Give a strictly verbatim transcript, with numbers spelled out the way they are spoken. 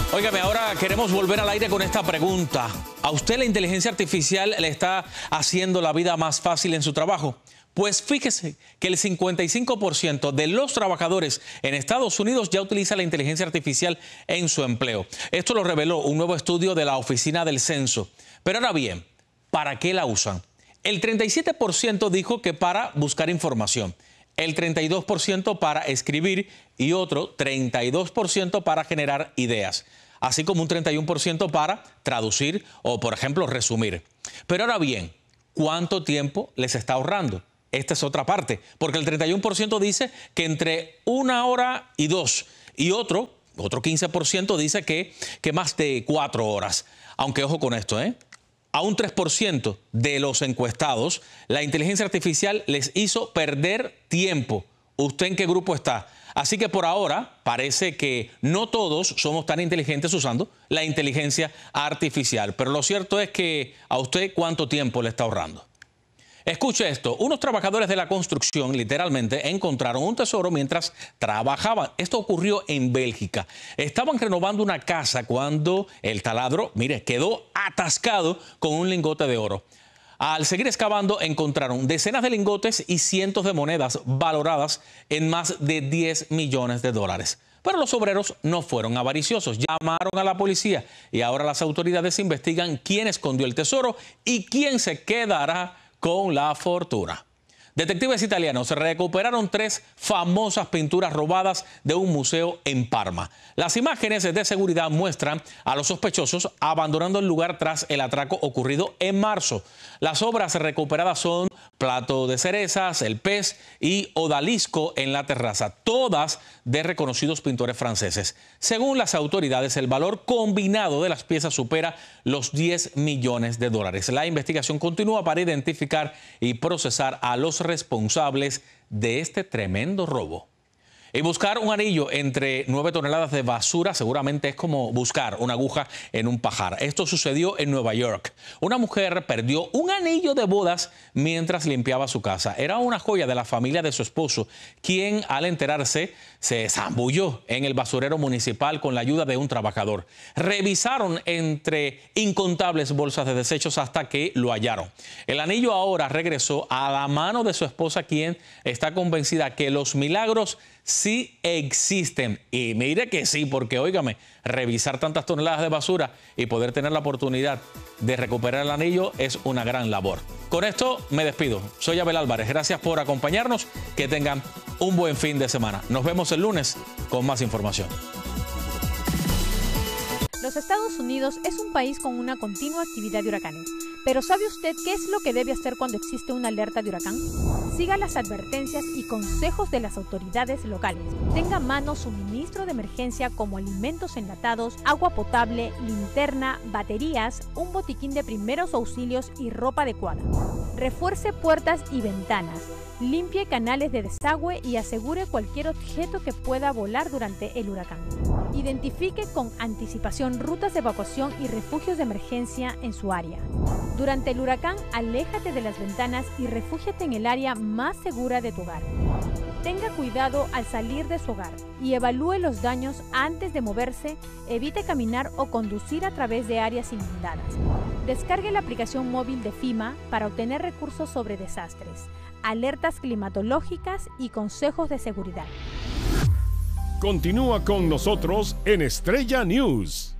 Óigame, ahora queremos volver al aire con esta pregunta. ¿A usted la inteligencia artificial le está haciendo la vida más fácil en su trabajo? Pues fíjese que el cincuenta y cinco por ciento de los trabajadores en Estados Unidos ya utiliza la inteligencia artificial en su empleo. Esto lo reveló un nuevo estudio de la Oficina del Censo. Pero ahora bien, ¿para qué la usan? El treinta y siete por ciento dijo que para buscar información, el treinta y dos por ciento para escribir y otro treinta y dos por ciento para generar ideas, así como un treinta y uno por ciento para traducir o, por ejemplo, resumir. Pero ahora bien, ¿cuánto tiempo les está ahorrando? Esta es otra parte, porque el treinta y uno por ciento dice que entre una hora y dos, y otro, otro quince por ciento dice que, que más de cuatro horas. Aunque ojo con esto, ¿eh? A un tres por ciento de los encuestados, la inteligencia artificial les hizo perder tiempo. ¿Usted en qué grupo está? Así que por ahora parece que no todos somos tan inteligentes usando la inteligencia artificial. Pero lo cierto es que a usted ¿cuánto tiempo le está ahorrando? Escuche esto, unos trabajadores de la construcción literalmente encontraron un tesoro mientras trabajaban. Esto ocurrió en Bélgica. Estaban renovando una casa cuando el taladro, mire, quedó atascado con un lingote de oro. Al seguir excavando encontraron decenas de lingotes y cientos de monedas valoradas en más de diez millones de dólares. Pero los obreros no fueron avariciosos, llamaron a la policía y ahora las autoridades investigan quién escondió el tesoro y quién se quedará con la fortuna. Detectives italianos recuperaron tres famosas pinturas robadas de un museo en Parma. Las imágenes de seguridad muestran a los sospechosos abandonando el lugar tras el atraco ocurrido en marzo. Las obras recuperadas son Plato de cerezas, El pez y Odalisco en la terraza, todas de reconocidos pintores franceses. Según las autoridades, el valor combinado de las piezas supera los diez millones de dólares. La investigación continúa para identificar y procesar a los responsables de este tremendo robo. Y buscar un anillo entre nueve toneladas de basura seguramente es como buscar una aguja en un pajar. Esto sucedió en Nueva York. Una mujer perdió un anillo de bodas mientras limpiaba su casa. Era una joya de la familia de su esposo, quien al enterarse se zambulló en el basurero municipal con la ayuda de un trabajador. Revisaron entre incontables bolsas de desechos hasta que lo hallaron. El anillo ahora regresó a la mano de su esposa, quien está convencida que los milagros sí existen. Y mire que sí, porque óigame, revisar tantas toneladas de basura y poder tener la oportunidad de recuperar el anillo es una gran labor. Con esto me despido. Soy Abel Álvarez. Gracias por acompañarnos. Que tengan un buen fin de semana. Nos vemos el lunes con más información. Los Estados Unidos es un país con una continua actividad de huracanes. Pero ¿sabe usted qué es lo que debe hacer cuando existe una alerta de huracán? Siga las advertencias y consejos de las autoridades locales. Tenga a mano suministro de emergencia como alimentos enlatados, agua potable, linterna, baterías, un botiquín de primeros auxilios y ropa adecuada. Refuerce puertas y ventanas. Limpie canales de desagüe y asegure cualquier objeto que pueda volar durante el huracán. Identifique con anticipación rutas de evacuación y refugios de emergencia en su área. Durante el huracán, aléjate de las ventanas y refúgiate en el área más segura de tu hogar. Tenga cuidado al salir de su hogar y evalúe los daños antes de moverse. Evite caminar o conducir a través de áreas inundadas. Descargue la aplicación móvil de FEMA para obtener recursos sobre desastres, alertas climatológicas y consejos de seguridad. Continúa con nosotros en Estrella News.